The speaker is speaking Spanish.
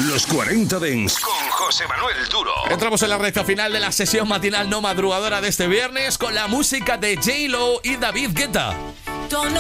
Los 40 Dents con José Manuel Duro. Entramos en la recta final de la sesión matinal no madrugadora de este viernes con la música de J-Lo y David Guetta.